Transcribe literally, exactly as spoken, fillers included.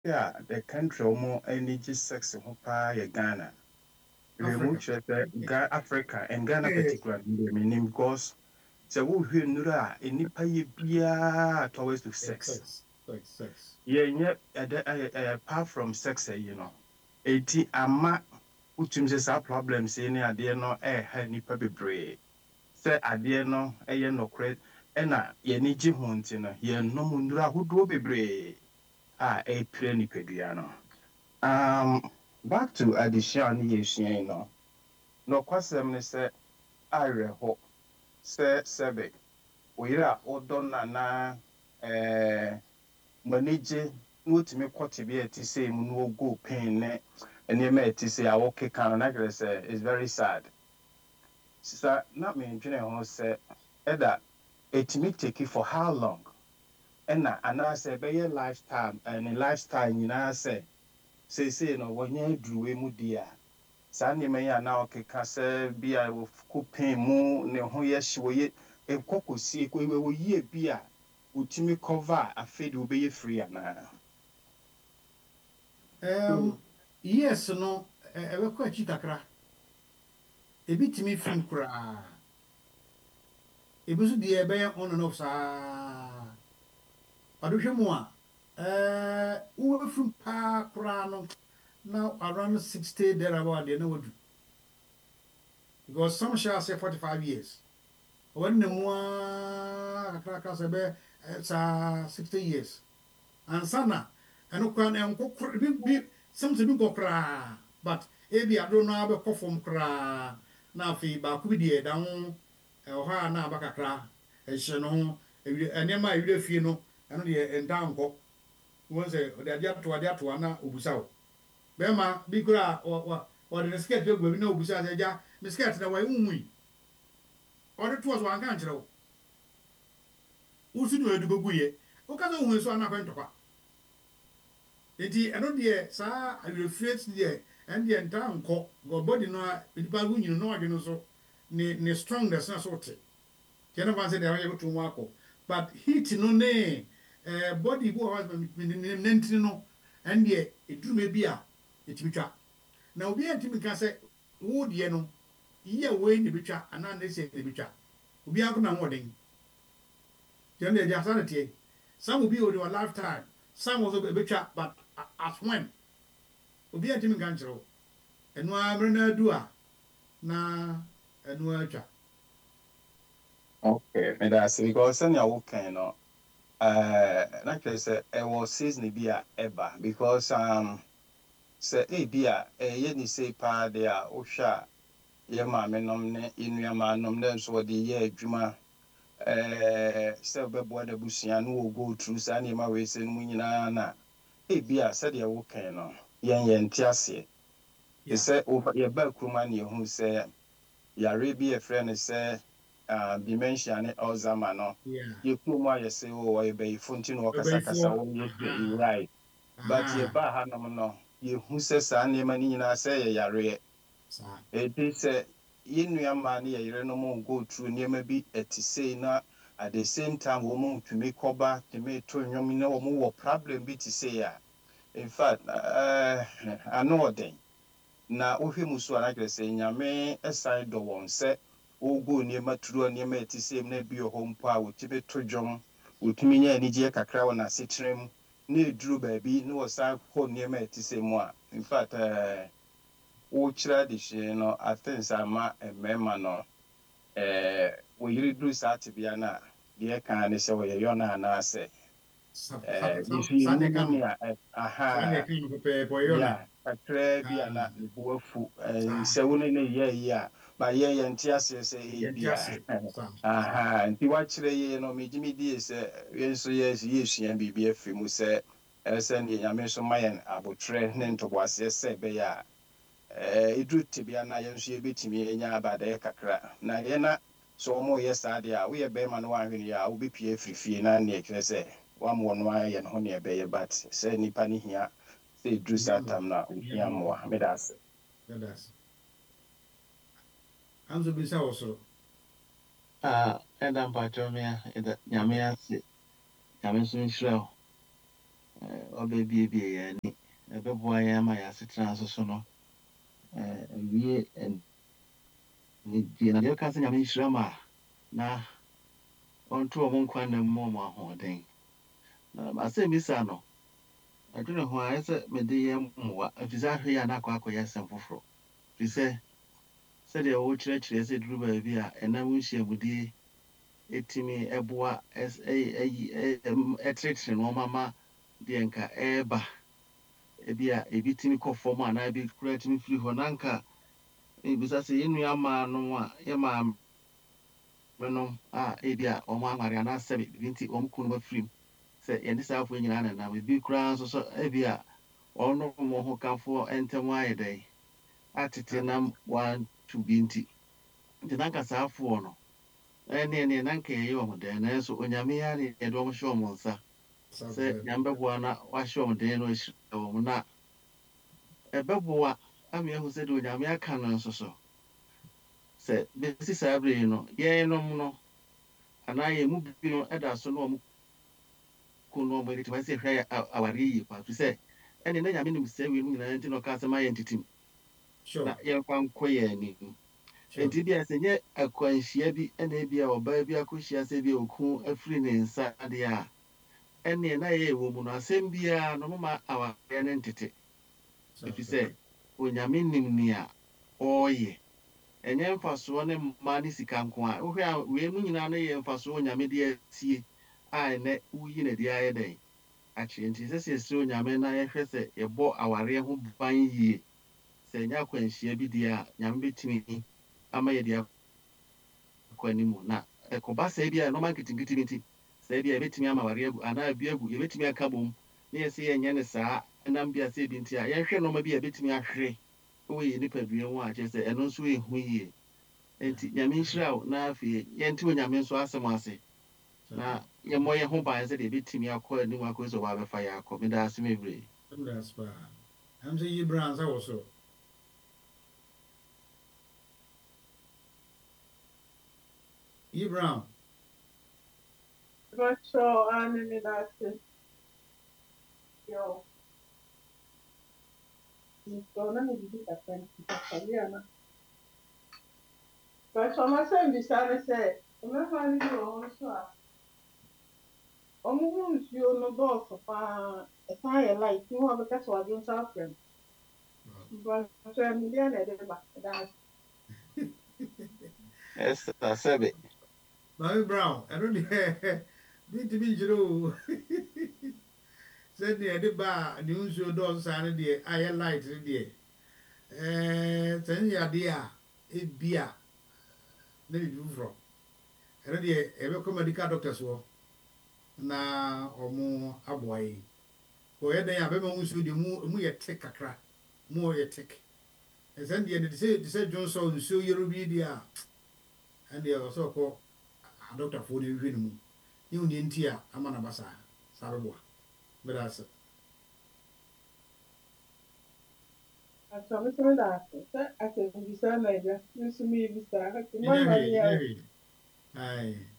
Yeah, the country omo energy sex ho pa ye Ghana. We mu Africa. chere Ga Africa and Ghana Eh, particularly meaning because so wo hwe nura enipa ye bia towards to eh, sex. sex, sex, sex. Ye nye apart from sex eh, you know. Eti ama utum se sa problems ni ade no eh ha nipa bebree. Se ade no eh ye nokre e na ye ni gye ho nti no ye no mu nura hodo bebree a eh pire nipadua no. Um, back to addition yesua no. No kwasem ne se awerɛhɔ sɛ sɛbe oyera odo na na eh manage na otimi kɔte bi ati sɛ mu no go pain ne nneɛma ati sɛ a wɔkeka no na kyerɛ sɛ is very sad. Sisa na mendwene ho sɛ ɛda etimi take it for how long? Ɛna anaasɛ ɛbɛyɛ lifetime ɛne lifestyle nyinaa sɛ seesei no wɔnyɛ aduruwe mu di a saa nneɛma yi a na ɔkeka sɛ bi a wɔkɔ mu ne ho yɛ hye wɔyɛ ɛkɔ kɔsie wɔyie bi a wotumi cover a afei de wobɛyɛ free anaa. Um, yes, no, eh, ɛbɛkɔ akyi kakra. Ebi tumi film koraa. Ebi nso deɛ ɛbɛyɛ on and off saa. Ɔde mu a, ɛɛ wowɔ film paa koraa no, na around sixty thereabout deɛ na wadu. Because some shall say forty-five years. When the more kakra sɛ ɛbɛyɛ eh, saa sixty years. Ansana, ɛno koraa na ɛnkɔ bi bi something bi nkɔ koraa. But ebi ado no abɛkɔ fam koraa. Na afei baako bi deɛ ɛda ho ɛwɔ hɔ a na aba kakra ɛhyɛ no ho ewia nneɛma a ewia fie no ɛno deɛ ɛnta nkɔ wɔn sɛ ɔde ade ato ade ato ana obusa o bɛrima bi kura a ɔ ɔ ɔde ne skirt egu ebi na obusa sɛ gya ne skirt na wɔyɛ nwu yi ɔde to so anka nkyerɛ o wosu na ɔde begu yɛ ɔka sɛ ohun so ana akɔ ntɔkwa eti ɛno deɛ saa awia si deɛ ɛno deɛ nta nkɔ gɔ body no a nipa ho nyina na ɔdwe no so ne ne strongness na so te tiɛ no fa sɛ deɛ ɔyɛ to mu akɔ but heat no ne eh, body bi wɔ hɔ ne ntini no ɛno deɛ eduruma bi a etimi twa na obi ntimi ka sɛ wo deɛ no yie a wei ne bi twa anaa ne sɛ ne bi twa obi akɔ na wɔden tiɛ no deɛ asa ne teɛ some will be over a lifetime some also be twa but as when obi ntimi ka nkyerɛ wo ɛno a mmerɛ no adu a na ɛno atwa. Okay, and that's because sɛnea wokan no uh, na kyerɛ sɛ ɛwɔ season bi a ɛba because um, sɛ ebi a ɛyɛ ne sei paa de a wohwɛ a yɛ maamenom ne nnuamaanom ne nso wɔde yɛ adwuma eh, sɛ wobɛboa n'abusua no wɔ go through saa nneɛma wei sɛ no mu nyinaa na ebi a sɛdeɛ wokan no yɛn yɛnte aseɛ te Yeah. sɛ woba- yɛbaa kurom a ne yɛhu sɛ yare bi yɛfrɛ no sɛ uh, dementia ne alzheimer no Yeah. yɛkurom a yɛsɛ wɔ wɔyɛ bɛyifo nti na wɔkasakasa Ɛbɛyifoɔ. wɔyɛ hwɛ Aha. right but Aha. yɛbaa hanom no yɛhu sɛ saa nneɛma no nyinaa sɛ yɛ yareɛ Saa. ɛti sɛ yɛn nuamaa ne yɛ yerenom go through nneɛma bi ɛte sei na at the same time wɔn mu tumi kɔba tumi to nnwom na wɔn wɔ problem bi te sei a in fact uh, ano ɔden na wohwɛ mu so a na kyerɛ sɛ nyame ɛsan dɔ wɔn sɛ wɔgo nneɛma turu nneɛma ɛte sei mu na bi wɔ hɔ mpo a wɔtumi to dwom wɔtumi nyɛ anigyeɛ kakra wɔ n'asetena mu na ɛduru baabi na wɔsan kɔ nneɛma ɛte sei mu a in fact uh, wokyerɛ adehyee no atens ama mmarima no eh, wɔyere duru saa tebea no a deɛ ka ne sɛ wɔyɛ yɔno anaasɛ Sa sa eh, sa yesu saa yɛmu deɛ ka mu no. ne a eh, Saa deɛ aha ka no pɛpɛɛpɛ ɔyɛ ɔna. ya kakraa bi a na Ah. ne bo afu eh, Saa. nsɛwo no ne yɛ yi a ma yɛ yɛnte aseɛ sɛ Yɛnte ɛbi a ase. Saa. Saa. aha nti wakyerɛ yie no megye me die sɛ yɛn nso yɛ yɛsua biribi afiri mu sɛ ɛɛ sɛ neɛ nyame nso ma yɛn abotrɛ ne ntoboaseɛ sɛ ɛbɛyɛ a eh idu tibia na yɛn nso yɛbɛtumi anya abadaeɛ kakra na yɛn na so ɔmo yɛ saa deɛ a woyɛ bɛrima no wanhwene yɛ a wobɛpie afiri fie na neɛ kyerɛ sɛ wammoɔ no ayɛ ne ho neɛ ɛbɛyɛ but sɛ nnipa no hia sɛ ɛduru saa Nyɛ tam mmoa. no a Nyɛ ohia mmoa. mmoa meda ase. Yɛda ase. Anso bisa wɔ soro. Ah, ɛda mpatwɔ me a ɛda nyame ase nyame nso nhyira wo ɔbɛbiebie yɛn ani ɛbɛboa yɛn ama yɛasetena nso so no awie die na deɛ ɔka sɛ nyame nhyira ma a na ɔnto ɔmo nkwa nna mmɔ ɔmo ahoɔden na asɛm bisa no adwene ho a ɛsɛ mede yɛn mmoa ɛfiri sɛ ahwɛ yɛ a na akɔ akɔyɛ asɛm foforɔ firi sɛ sɛdeɛ wɔkyerɛkyerɛ sɛ duru baabi a ɛnam nhyiamudie ɛtumi ɛboa ɛtenetene nneɛma ma deɛ nka ɛreba ebi a ebi tumi kɔ fam anaa ebi kura tumi firi hɔ na nka ebisa sɛ yɛn nua maa no a yɛ maa menom a ebi a wɔn anware anaa sɛ ebi nti wɔn kunu ma firim sɛ yɛn de saa afɔ nyinaa nenam ebi kura nso so ebi a wɔn no wɔn ho kanfoɔ ntɛm ayɛ dɛ atete nam one two bi nti nti na nka saa afoɔ no ɛne ne na nka ɛyɛ wɔn dɛn nanso onyame ya ne yɛde wɔn hyɛ wɔn nsa sɛ nyame bɛboa na wahyɛ wɔn dɛn no ahyira wɔn na ɛbɛboa ama ehu sɛ de onyame aka no nso so sɛ bɛsi saa bere yi no yɛnom no anaa yɛn mu bi no ɛda so no wɔn kun no wɔn ɛtumi sɛ hwɛ aware yie pa to sɛ ɛne na nyame nim sɛ wei mu nyinaa nti na ɔka asɛm ayɛ ntitim na yɛmfa nkɔ yɛn anim nti bi a sɛ nyɛ akwanhyia bi ɛna ebi a ɔbaa bi akɔhyia sɛ bi a oku afiri ne nsa adeɛ a ɛne na yɛ wɔ mu no asɛm biara no moma awareɛ no ntete ɛfiri sɛ onyame nim nea ɔreyɛ ɛnyɛ mfasoɔ ne mmaa ne sika nko a wohwɛ a wei mu nyinaa no yɛ mfasoɔ onyame de asie a ɛnɛ woyi na de ayɛ dɛn akyerɛ nti sɛ sɛ ɛsrɛ onyame na yɛhwɛ sɛ yɛbɔ awareɛ ho ban yie sɛ ɛnyɛ akwanhyia bi deɛ a nyame bɛtumi ama yɛde akɔ anim na ɛkɔba saa bi a nɔma nketenkete bi nti saa bi a yɛbɛtumi ama awareɛ agu anaa bi agu yɛbɛtumi aka bom na yɛsɛ yɛnyɛ ne saa ɛnam bi a sɛ bi nti a yɛhwɛ nɔma bi a yɛbɛtumi ahwere wɔ yɛ nipadua ho a kyerɛ sɛ ɛno nso ɛhu yie nti nyame nhyira wo na afei yɛnte onyame nso asɛm ase na yɛmmɔ yɛn ho ban sɛdeɛ yɛbɛtumi akɔ anim akɔ sɛ wɔabɛfa yɛ akɔ meda ase mebree ɛm sɛ yi bra nsa wɔ so yi brown Macho anime that's yo. So na me di ka pen ka kaliana. Macho ma se mbi sa se o me fa ni o so a. O mu hu nsuo no boss fa e fa ye like ni ho be ka so adun sa frem. But so em dia na de ba da. Yes, asabe. Larry Brown, I don't hear me to be Jiro. Said the Ediba, news your dog sign the I light the eh, send your dear, it beer. Let it do from. And the ever come medical doctors were now or more a boy. Where they have ever moved to the more a tick a crack, more a tick. And send the end, they said Johnson, so you'll be there. And they also call. Doctor for the win. You need tea, Amana Bassa, Sarabua. But I said, I promise you that I can be some major. You see me, Mister I aye.